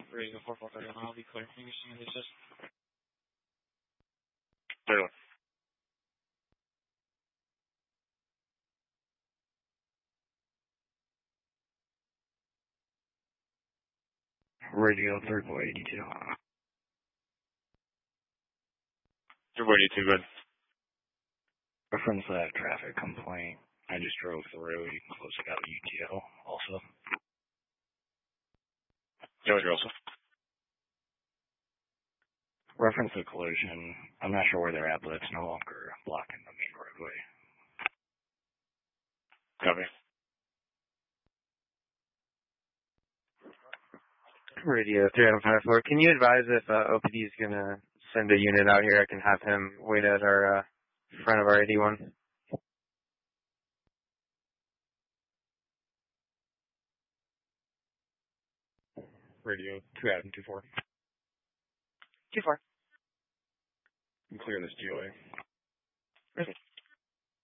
Radio 4430, I'll be clear. Can you see me? This is 31. Radio 3482. 3482, good. Reference that traffic complaint. I just drove through. You can close it out UTL also. Georgia also. Reference the collision. I'm not sure where they're at, but it's no longer blocking the main roadway. Copy. Radio 3054. Can you advise if OPD is going to send a unit out here? I can have him wait at our front of our 81. Radio 2024. 24. Clear this GOA. Okay.